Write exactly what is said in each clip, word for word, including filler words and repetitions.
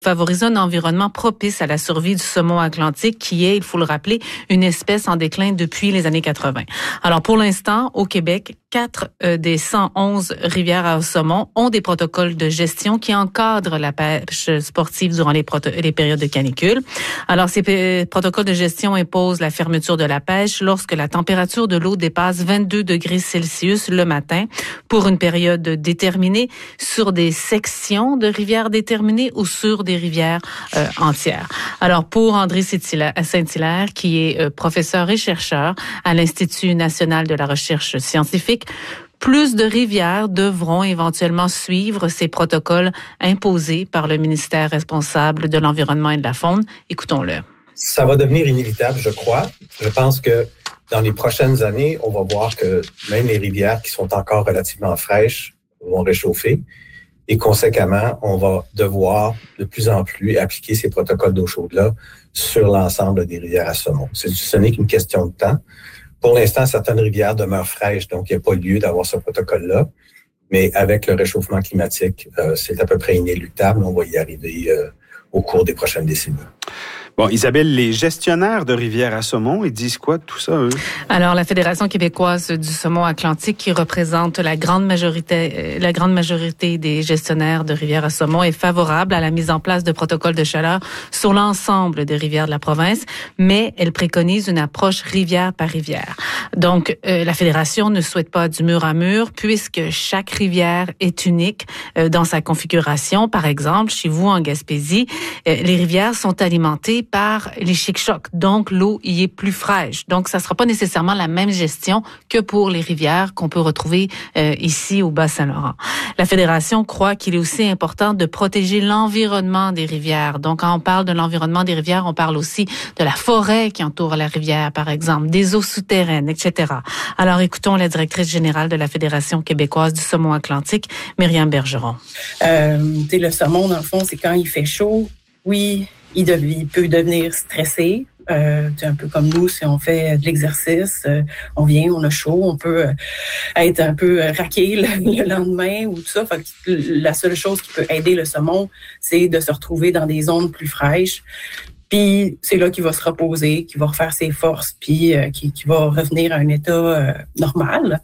favoriser un environnement propice à la survie du saumon atlantique qui est, il faut le rappeler, une espèce en déclin depuis les années quatre-vingt. Alors pour l'instant, au Québec, quatre euh, des cent onze rivières à saumon ont des protocoles de gestion qui encadrent la pêche sportive durant les, proto- les périodes de canicule. Alors ces p- protocoles de gestion imposent la fermeture de la pêche lorsque la température de l'eau dépasse vingt-deux degrés Celsius le matin pour une période déterminée sur des sections de rivières déterminées ou sur des des rivières euh, entières. Alors, pour André Saint-Hilaire, qui est euh, professeur et chercheur à l'Institut national de la recherche scientifique, plus de rivières devront éventuellement suivre ces protocoles imposés par le ministère responsable de l'Environnement et de la Faune. Écoutons-le. Ça va devenir inévitable, je crois. Je pense que dans les prochaines années, on va voir que même les rivières qui sont encore relativement fraîches vont réchauffer. Et conséquemment, on va devoir de plus en plus appliquer ces protocoles d'eau chaude-là sur l'ensemble des rivières à saumon. Ce n'est qu'une question de temps. Pour l'instant, certaines rivières demeurent fraîches, donc il n'y a pas lieu d'avoir ce protocole-là. Mais avec le réchauffement climatique, euh, c'est à peu près inéluctable. On va y arriver euh, au cours des prochaines décennies. Bon, Isabelle, les gestionnaires de rivières à saumon, ils disent quoi de tout ça, eux? Alors, la Fédération québécoise du saumon atlantique, qui représente la grande majorité, la grande majorité des gestionnaires de rivières à saumon, est favorable à la mise en place de protocoles de chaleur sur l'ensemble des rivières de la province, mais elle préconise une approche rivière par rivière. Donc, euh, la Fédération ne souhaite pas du mur à mur, puisque chaque rivière est unique euh, dans sa configuration. Par exemple, chez vous, en Gaspésie, euh, les rivières sont alimentées par les chic-chocs. Donc, l'eau y est plus fraîche. Donc, ça ne sera pas nécessairement la même gestion que pour les rivières qu'on peut retrouver euh, ici au Bas-Saint-Laurent. La Fédération croit qu'il est aussi important de protéger l'environnement des rivières. Donc, quand on parle de l'environnement des rivières, on parle aussi de la forêt qui entoure la rivière, par exemple, des eaux souterraines, et cetera. Alors, écoutons la directrice générale de la Fédération québécoise du saumon atlantique, Myriam Bergeron. Euh, tu sais, le saumon, dans le fond, c'est quand il fait chaud. Oui, Il, de, il peut devenir stressé, euh, c'est un peu comme nous si on fait de l'exercice, euh, on vient, on a chaud, on peut euh, être un peu raqué le, le lendemain ou tout ça. Fait que la seule chose qui peut aider le saumon, c'est de se retrouver dans des zones plus fraîches. Puis c'est là qu'il va se reposer, qu'il va refaire ses forces, puis euh, qu'il, qu'il va revenir à un état euh, normal.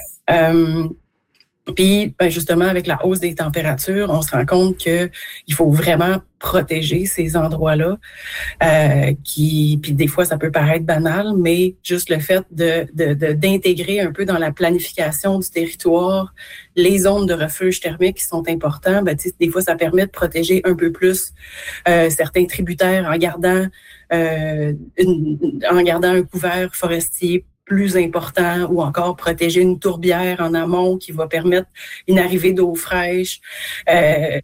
Euh, Puis, ben justement, avec la hausse des températures, on se rend compte que il faut vraiment protéger ces endroits-là. Euh, qui, puis des fois, ça peut paraître banal, mais juste le fait de, de, de d'intégrer un peu dans la planification du territoire les zones de refuge thermique qui sont importantes, ben des fois, ça permet de protéger un peu plus euh, certains tributaires en gardant euh, une, en gardant un couvert forestier plus important, ou encore protéger une tourbière en amont qui va permettre une arrivée d'eau fraîche. Euh,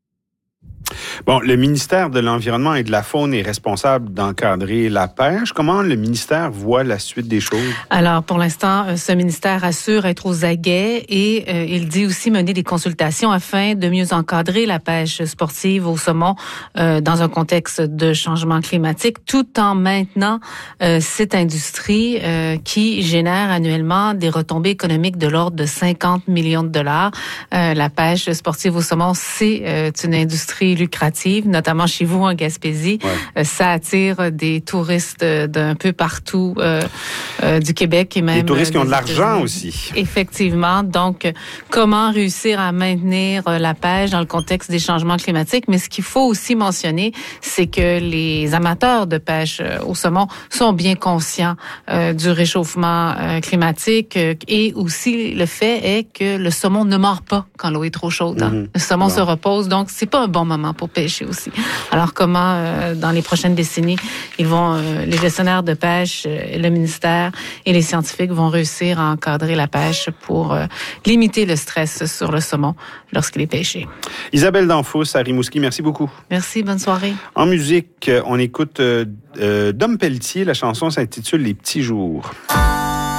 Bon, le ministère de l'Environnement et de la Faune est responsable d'encadrer la pêche. Comment le ministère voit la suite des choses? Alors, pour l'instant, ce ministère assure être aux aguets et euh, il dit aussi mener des consultations afin de mieux encadrer la pêche sportive au saumon euh, dans un contexte de changement climatique, tout en maintenant euh, cette industrie euh, qui génère annuellement des retombées économiques de l'ordre de cinquante millions de dollars. Euh, la pêche sportive au saumon, c'est euh, une industrie lucrative, notamment chez vous en Gaspésie. Ouais. Euh, ça attire des touristes d'un peu partout euh, euh, du Québec et même des touristes qui ont de l'argent États-Unis. Aussi. Effectivement. Donc, comment réussir à maintenir la pêche dans le contexte des changements climatiques? Mais ce qu'il faut aussi mentionner, c'est que les amateurs de pêche au saumon sont bien conscients euh, du réchauffement euh, climatique euh, et aussi le fait est que le saumon ne mord pas quand l'eau est trop chaude. Hein. Mm-hmm. Le saumon bon. se repose, donc c'est pas un bon moment pour pêcher aussi. Alors comment, euh, dans les prochaines décennies, ils vont, euh, les gestionnaires de pêche, euh, le ministère et les scientifiques vont réussir à encadrer la pêche pour euh, limiter le stress sur le saumon lorsqu'il est pêché. Isabelle Danfous à Rimouski, merci beaucoup. Merci, bonne soirée. En musique, on écoute euh, euh, Dom Pelletier, la chanson s'intitule « Les petits jours ».